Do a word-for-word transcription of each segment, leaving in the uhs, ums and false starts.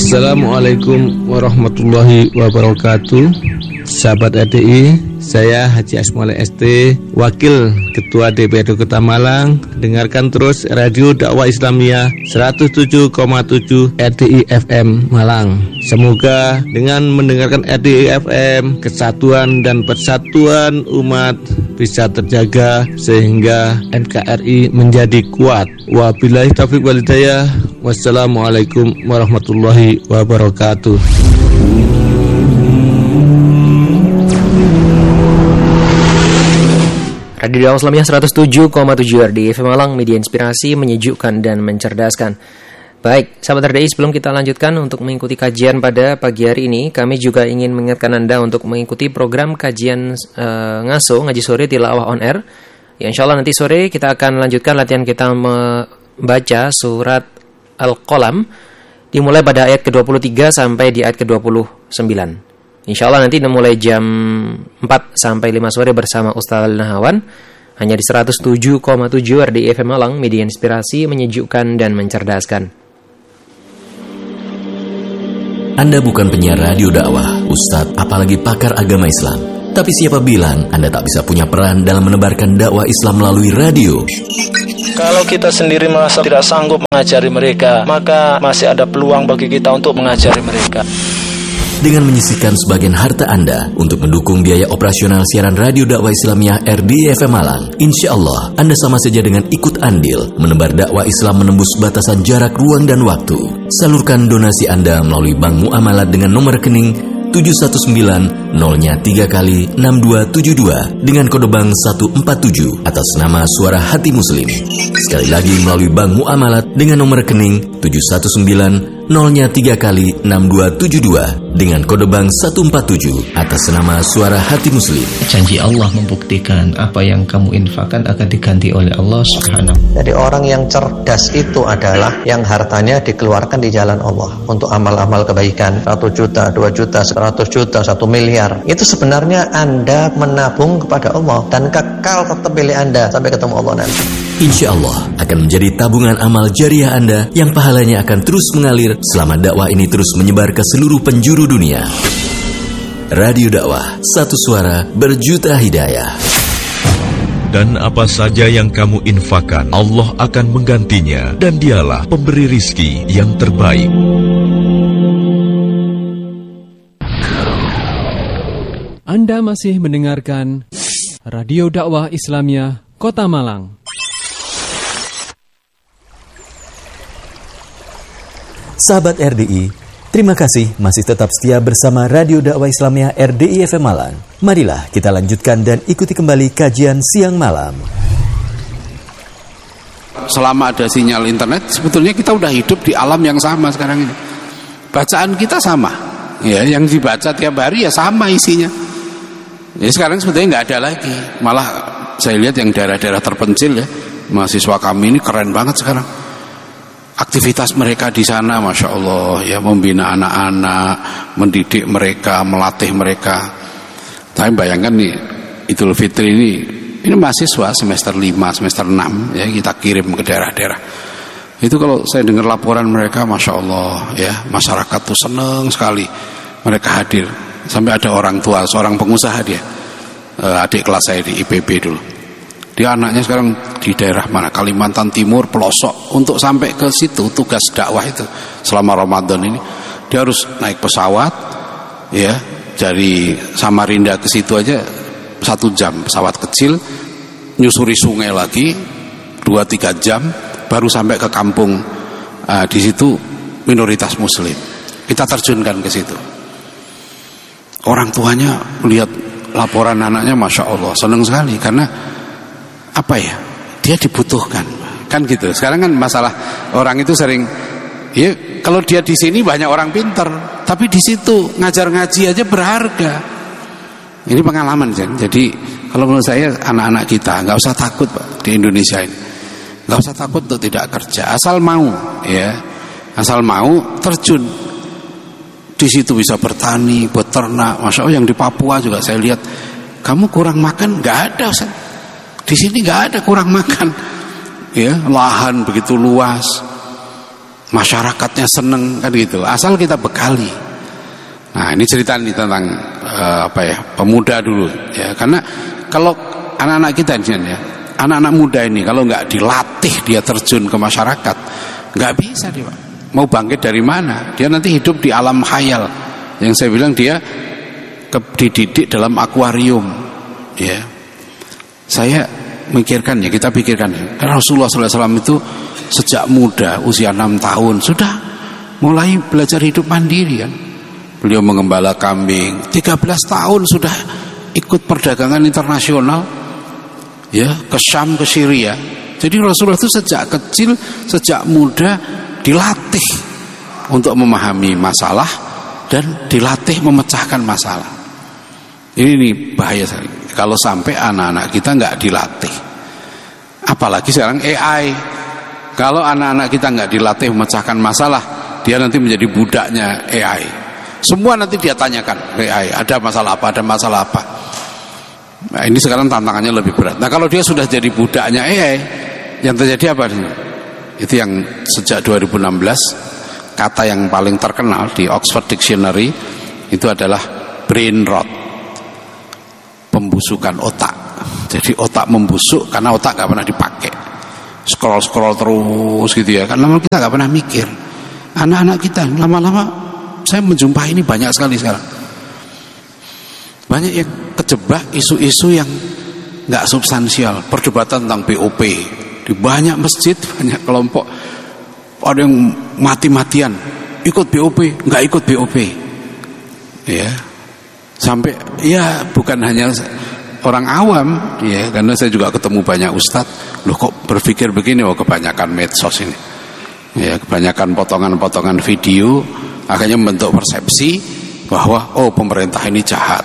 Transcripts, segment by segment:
Assalamualaikum warahmatullahi wabarakatuh. Sahabat R D I, saya Haji Asmole S T, Wakil Ketua D P R D Kota Malang. Dengarkan terus Radio Dakwah Islamiyah seratus tujuh koma tujuh R D I F M Malang. Semoga dengan mendengarkan R D I F M, kesatuan dan persatuan umat bisa terjaga sehingga N K R I menjadi kuat. Wabillahi taufiq wal hidayah. Wassalamualaikum warahmatullahi wabarakatuh. Radio Dakwah Islamiyah seratus tujuh koma tujuh R D I F M Malang, media inspirasi, menyejukkan dan mencerdaskan. Baik, sahabat R D I, sebelum kita lanjutkan untuk mengikuti kajian pada pagi hari ini, kami juga ingin mengingatkan Anda untuk mengikuti program kajian uh, ngaso, ngaji sore tilawah on air. Ya, insya Allah nanti sore kita akan lanjutkan latihan kita membaca surat Al-Qalam, dimulai pada ayat ke dua puluh tiga sampai di ayat ke dua puluh sembilan. Insya Allah nanti mulai jam empat sampai lima sore bersama Ustaz Al-Nahawan, hanya di seratus tujuh koma tujuh R D I F M Malang, media inspirasi, menyejukkan dan mencerdaskan. Anda bukan penyiar radio dakwah, Ustadz, apalagi pakar agama Islam. Tapi siapa bilang Anda tak bisa punya peran dalam menebarkan dakwah Islam melalui radio? Kalau kita sendiri merasa tidak sanggup mengajari mereka, maka masih ada peluang bagi kita untuk mengajari mereka. Dengan menyisihkan sebagian harta Anda untuk mendukung biaya operasional siaran Radio Dakwah Islamiyah R D I F M Malang, insya Allah Anda sama saja dengan ikut andil menebar dakwah Islam menembus batasan jarak, ruang, dan waktu. Salurkan donasi Anda melalui Bank Muamalat dengan nomor rekening tujuh satu sembilan nol tiga kali enam dua tujuh dua dengan kode bank satu empat tujuh atas nama Suara Hati Muslim. Sekali lagi melalui Bank Muamalat dengan nomor rekening tujuh satu sembilan nol tiga kali enam dua tujuh dua dengan kode bank satu empat tujuh atas nama Suara Hati Muslim. Janji Allah membuktikan apa yang kamu infakkan akan diganti oleh Allah Subhanahu. Jadi orang yang cerdas itu adalah yang hartanya dikeluarkan di jalan Allah untuk amal-amal kebaikan. Satu juta, dua juta, seratus juta, satu miliar. Itu sebenarnya Anda menabung kepada Allah dan kekal tetap milik Anda sampai ketemu Allah nanti. Insya Allah akan menjadi tabungan amal jariah Anda yang pahalanya akan terus mengalir selama dakwah ini terus menyebar ke seluruh penjuru dunia. Radio Dakwah, satu suara berjuta hidayah. Dan apa saja yang kamu infakkan, Allah akan menggantinya, dan dialah pemberi rizki yang terbaik. Anda masih mendengarkan Radio Dakwah Islamiyah Kota Malang. Sahabat R D I, terima kasih masih tetap setia bersama Radio Dakwah Islamiyah R D I F M Malang. Marilah kita lanjutkan dan ikuti kembali kajian siang malam. Selama ada sinyal internet, sebetulnya kita udah hidup di alam yang sama sekarang ini. Bacaan kita sama, ya, yang dibaca tiap hari ya sama isinya. Ya sekarang sebetulnya nggak ada lagi. Malah saya lihat yang daerah-daerah terpencil ya, mahasiswa kami ini keren banget sekarang. Aktivitas mereka di sana, masya Allah, ya, membina anak-anak, mendidik mereka, melatih mereka. Tapi bayangkan nih, Idul Fitri ini, ini mahasiswa semester lima, semester enam, ya, kita kirim ke daerah-daerah. Itu kalau saya dengar laporan mereka, masya Allah, ya, masyarakat tuh seneng sekali mereka hadir. Sampai ada orang tua, seorang pengusaha dia, adik kelas saya di I P B dulu. Dia anaknya sekarang di daerah mana, Kalimantan Timur, pelosok. Untuk sampai ke situ tugas dakwah itu selama Ramadan ini dia harus naik pesawat, ya, dari Samarinda ke situ aja satu jam pesawat kecil, nyusuri sungai lagi dua tiga jam, baru sampai ke kampung. Uh, di situ minoritas Muslim. Kita terjunkan ke situ. Orang tuanya melihat laporan anaknya, masya Allah, senang sekali karena apa ya, dia dibutuhkan kan gitu. Sekarang kan masalah orang itu sering ya, kalau dia di sini banyak orang pinter, tapi di situ ngajar ngaji aja berharga. Ini pengalaman kan. Jadi kalau menurut saya anak-anak kita nggak usah takut Pak, di Indonesia ini nggak usah takut untuk tidak kerja, asal mau, ya, asal mau terjun di situ, bisa bertani, beternak. Masya Allah, yang di Papua juga saya lihat, kamu kurang makan nggak ada Ustaz. Di sini nggak ada kurang makan, ya, lahan begitu luas, masyarakatnya seneng kan gitu. Asal kita bekali. Nah, ini cerita nih tentang uh, apa ya, pemuda dulu ya. Karena kalau anak-anak kita ini ya, anak-anak muda ini kalau nggak dilatih dia terjun ke masyarakat, nggak bisa dia, Pak. Mau bangkit dari mana? Dia nanti hidup di alam khayal. Yang saya bilang dia ke, dididik dalam akuarium. Ya, saya mikirkan ya, kita pikirkan ya. Rasulullah shallallahu alaihi wasallam itu sejak muda, usia enam tahun sudah mulai belajar hidup mandiri kan. Beliau mengembala kambing, tiga belas tahun sudah ikut perdagangan internasional ya, ke Syam, ke Syria. Jadi Rasulullah itu sejak kecil, sejak muda dilatih untuk memahami masalah dan dilatih memecahkan masalah. Ini nih bahaya sekali kalau sampai anak-anak kita nggak dilatih. Apalagi sekarang A I. Kalau anak-anak kita nggak dilatih memecahkan masalah, dia nanti menjadi budaknya A I. Semua nanti dia tanyakan A I, ada masalah apa, ada masalah apa. Nah, ini sekarang tantangannya lebih berat. Nah, kalau dia sudah jadi budaknya A I, yang terjadi apa? Itu yang sejak dua ribu enam belas kata yang paling terkenal di Oxford Dictionary itu adalah brain rot, pembusukan otak. Jadi otak membusuk karena otak gak pernah dipakai, scroll scroll terus gitu ya. Karena kita gak pernah mikir. Anak-anak kita lama-lama saya menjumpai ini banyak sekali sekarang. Banyak yang kejebak isu-isu yang gak substansial, perdebatan tentang B O P. Di banyak masjid, banyak kelompok, ada yang mati-matian ikut B O P, nggak ikut B O P, ya. Sampai ya bukan hanya orang awam, ya, karena saya juga ketemu banyak ustadz, loh kok berpikir begini, oh kebanyakan medsos ini, ya, kebanyakan potongan-potongan video, akhirnya membentuk persepsi bahwa oh pemerintah ini jahat,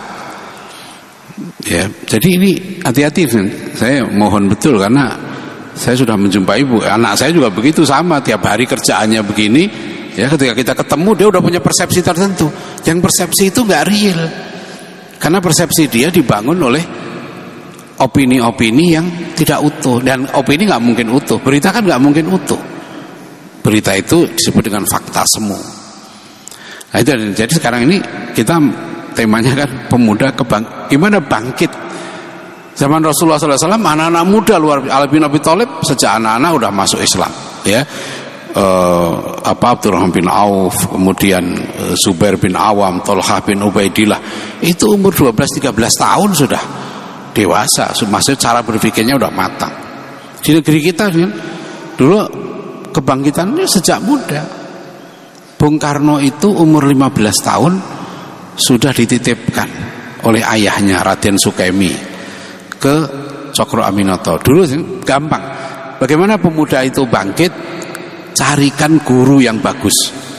ya. Jadi ini hati-hati, saya mohon betul karena saya sudah menjumpai ibu, anak saya juga begitu sama, tiap hari kerjaannya begini, ya. Ketika kita ketemu dia udah punya persepsi tertentu, yang persepsi itu nggak real, karena persepsi dia dibangun oleh opini-opini yang tidak utuh, dan opini nggak mungkin utuh, berita kan nggak mungkin utuh, berita itu disebut dengan fakta semu. Nah itu, jadi sekarang ini kita temanya kan pemuda kebang, gimana bangkit. Zaman Rasulullah shallallahu alaihi wasallam anak-anak muda luar biasa. Ali bin Abi Thalib sejak anak-anak udah masuk Islam, ya. Uh, apa Abdurrahman bin Auf, kemudian uh, Zubair bin Awam, Tolhah bin Ubaidillah, itu umur dua belas tiga belas tahun sudah dewasa, maksudnya cara berpikirnya udah matang. Di negeri kita kan dulu kebangkitannya sejak muda. Bung Karno itu umur lima belas tahun sudah dititipkan oleh ayahnya Raden Sukemi ke Cokro Aminoto. Dulu gampang. Bagaimana pemuda itu bangkit? Carikan guru yang bagus.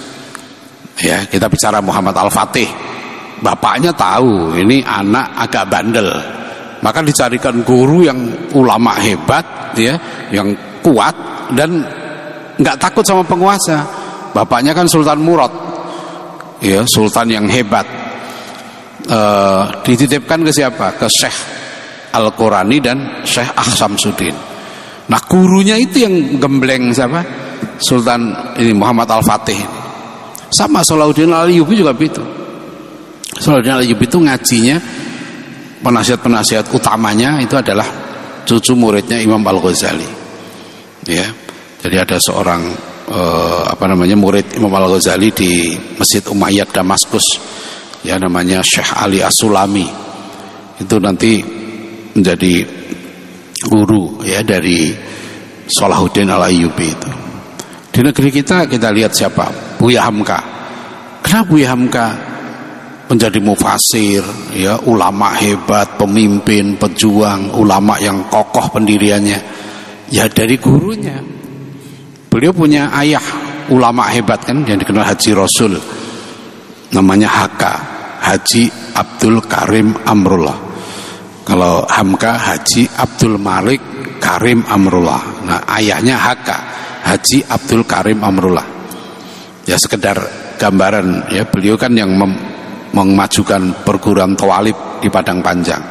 Ya, kita bicara Muhammad Al-Fatih. Bapaknya tahu ini anak agak bandel. Maka dicarikan guru yang ulama hebat, ya, yang kuat dan nggak takut sama penguasa. Bapaknya kan Sultan Murad. Ya, sultan yang hebat. E, dititipkan ke siapa? Ke Syekh Al-Qurani dan Syekh Ahsamsuddin. Nah gurunya itu yang gembleng siapa? Sultan ini Muhammad Al-Fatih. Sama Salahuddin Al-Ayyubi juga begitu. Salahuddin Al-Ayyubi itu ngajinya, penasihat-penasihat utamanya itu adalah cucu muridnya Imam Al-Ghazali. Ya, jadi ada seorang eh, apa namanya murid Imam Al-Ghazali di Masjid Umayyad Damaskus, ya namanya Syekh Ali As-Sulami. Itu nanti menjadi guru ya dari Salahuddin Al-Ayyubi itu. Di negeri kita kita lihat siapa? Buya Hamka. Kenapa Buya Hamka menjadi mufasir, ya, ulama hebat, pemimpin, pejuang, ulama yang kokoh pendiriannya? Ya dari gurunya. Beliau punya ayah ulama hebat kan yang dikenal Haji Rasul. Namanya Haka, Haji Abdul Karim Amrullah. Kalau Hamka Haji Abdul Malik Karim Amrullah. Nah ayahnya Haka, Haji Abdul Karim Amrullah. Ya sekedar gambaran ya, beliau kan yang mem memajukan perguruan Tawalib di Padang Panjang.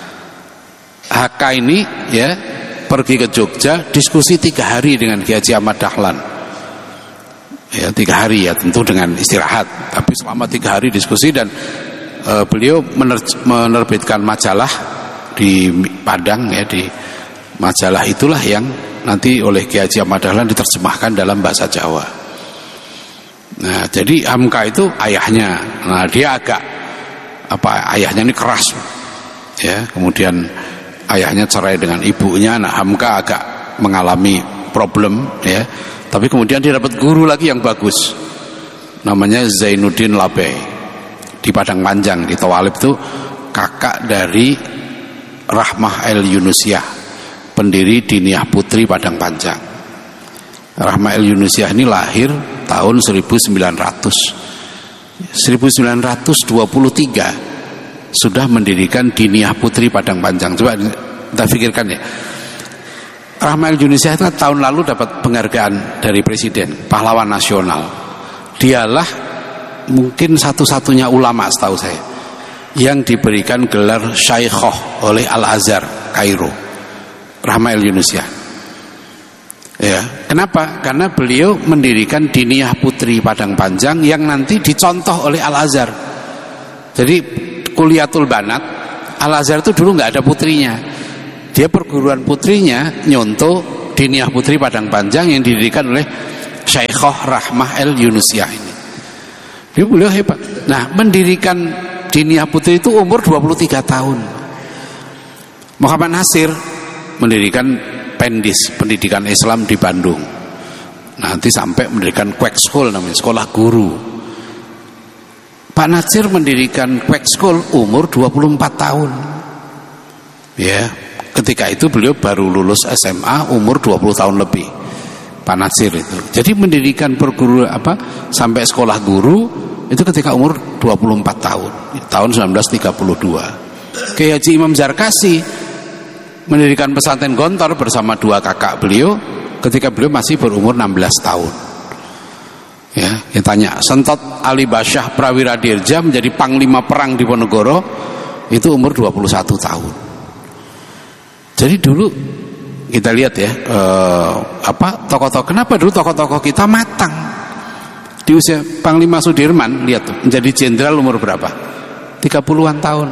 Haka ini ya pergi ke Jogja, diskusi tiga hari dengan Kiai Haji Ahmad Dahlan. Ya, tiga hari ya, tentu dengan istirahat. Tapi selama tiga hari diskusi dan uh, beliau mener- menerbitkan majalah di Padang ya, di majalah itulah yang nanti oleh Kiai Haji Ahmad Dahlan diterjemahkan dalam bahasa Jawa. Nah, jadi Hamka itu ayahnya. Nah, dia agak apa ayahnya ini keras. Ya, kemudian ayahnya cerai dengan ibunya. Nah, Hamka agak mengalami problem ya. Tapi kemudian dia dapat guru lagi yang bagus, namanya Zainuddin Labei di Padang Panjang di Tawalib, itu kakak dari Rahmah El Yunusiah, pendiri Diniyah Putri Padang Panjang. Rahmah El Yunusiah ini lahir tahun seribu sembilan ratus seribu sembilan ratus dua puluh tiga sudah mendirikan Diniyah Putri Padang Panjang. Coba kita pikirkan ya, Rahmah El Yunusiah itu tahun lalu dapat penghargaan dari Presiden, pahlawan nasional. Dialah mungkin satu-satunya ulama setahu saya yang diberikan gelar Syaikhoh oleh Al-Azhar Kairo, Rahmah El Yunusiah. Ya, kenapa? Karena beliau mendirikan Diniyah Putri Padang Panjang yang nanti dicontoh oleh Al-Azhar. Jadi Kuliatul Banat, Al-Azhar itu dulu nggak ada putrinya. Dia perguruan putrinya nyontoh Diniyah Putri Padang Panjang yang didirikan oleh Syaikhoh Rahmah El Yunusiah ini. Dia beliau hebat. Nah, mendirikan Diniyah Putri itu umur dua puluh tiga tahun. Muhammad Nasir mendirikan Pendis, pendidikan Islam di Bandung. Nanti sampai mendirikan Quack School, namanya sekolah guru. Pak Nasir mendirikan Quack School umur dua puluh empat tahun. Ya. Ketika itu beliau baru lulus S M A umur dua puluh tahun lebih, Pak Nasir itu. Jadi mendirikan perguruan apa sampai sekolah guru itu ketika umur dua puluh empat tahun, tahun seribu sembilan ratus tiga puluh dua. Kiai Haji Imam Zarkasi mendirikan pesantren Gontor bersama dua kakak beliau ketika beliau masih berumur enam belas tahun. Ya, kita tanya, Sentot Ali Basyah Prawira Dirja menjadi panglima perang di Ponorogo itu umur dua puluh satu tahun. Jadi dulu kita lihat ya eh, apa tokoh-tokoh, kenapa dulu tokoh-tokoh kita matang di usia Panglima Sudirman, lihat tuh menjadi jenderal umur berapa, tiga puluhan tahun.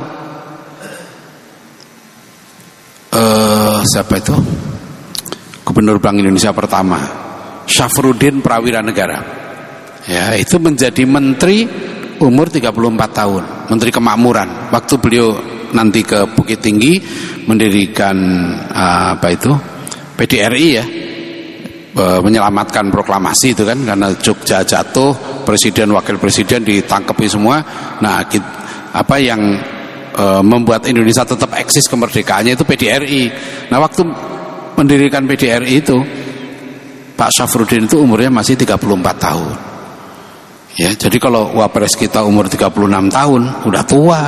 Eh, siapa itu Gubernur Bank Indonesia pertama, Syafruddin Prawira Negara, ya itu menjadi menteri umur tiga puluh empat tahun, Menteri Kemakmuran. Waktu beliau nanti ke Bukit Tinggi mendirikan uh, apa itu P D R I ya, uh, menyelamatkan proklamasi itu kan, karena Jogja jatuh, presiden wakil presiden ditangkapi semua. Nah kita, apa yang uh, membuat Indonesia tetap eksis kemerdekaannya itu P D R I. Nah waktu mendirikan P D R I itu Pak Syafruddin itu umurnya masih tiga puluh empat tahun. Ya, jadi kalau wapres kita umur tiga puluh enam tahun udah tua.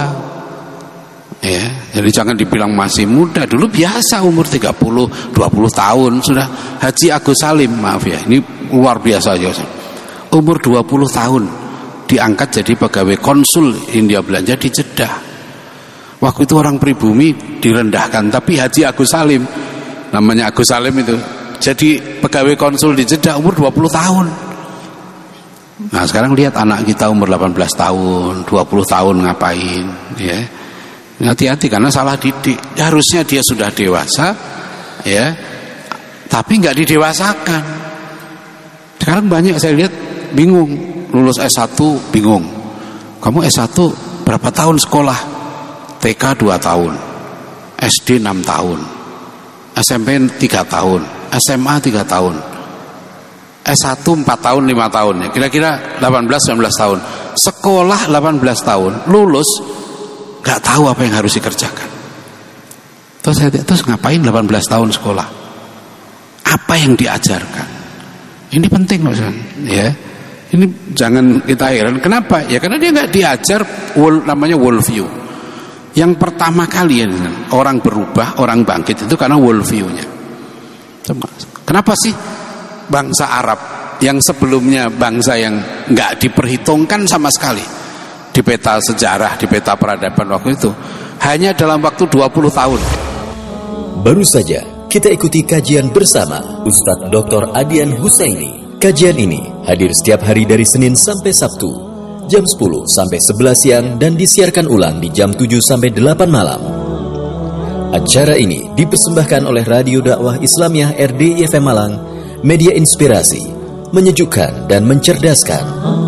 Ya, jadi jangan dibilang masih muda. Dulu biasa umur tiga puluh, dua puluh tahun sudah. Haji Agus Salim, maaf ya, ini luar biasa aja. Umur dua puluh tahun diangkat jadi pegawai konsul Hindia Belanda di Jeddah. Waktu itu orang pribumi direndahkan, tapi Haji Agus Salim, namanya Agus Salim itu, jadi pegawai konsul di Jeddah umur dua puluh tahun. Nah, sekarang lihat anak kita umur delapan belas tahun, dua puluh tahun ngapain, ya. Hati-hati karena salah didik. Harusnya dia sudah dewasa, ya, tapi nggak didewasakan. Sekarang banyak saya lihat bingung, lulus S satu bingung. Kamu S satu berapa tahun sekolah? T K dua tahun, S D enam tahun, S M P tiga tahun, S M A tiga tahun, S satu empat tahun, lima tahun ya. Kira-kira delapan belas sembilan belas tahun. Sekolah delapan belas tahun, lulus gak tahu apa yang harus dikerjakan. Terus saya terus ngapain delapan belas tahun sekolah? Apa yang diajarkan? Ini penting loh, ya. Ini jangan kita heran. Kenapa? Ya karena dia nggak diajar world, namanya world view. Yang pertama kali ya, orang berubah, orang bangkit itu karena world view-nya. Kenapa sih bangsa Arab yang sebelumnya bangsa yang nggak diperhitungkan sama sekali di peta sejarah, di peta peradaban waktu itu, hanya dalam waktu dua puluh tahun. Baru saja kita ikuti kajian bersama Ustadz Doktor Adian Husaini Kajian ini hadir setiap hari dari Senin sampai Sabtu, jam sepuluh sampai sebelas siang dan disiarkan ulang di jam tujuh sampai delapan malam. Acara ini dipersembahkan oleh Radio Dakwah Islamiyah R D I F M Malang, media inspirasi, menyejukkan dan mencerdaskan.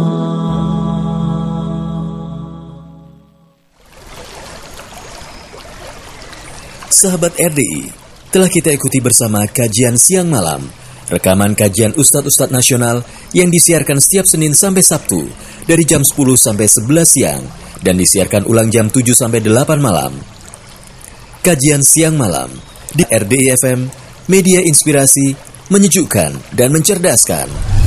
Sahabat R D I, telah kita ikuti bersama kajian siang malam, rekaman kajian Ustadz-Ustadz Nasional yang disiarkan setiap Senin sampai Sabtu dari jam sepuluh sampai sebelas siang dan disiarkan ulang jam tujuh sampai delapan malam. Kajian siang malam di R D I F M, media inspirasi, menyejukkan dan mencerdaskan.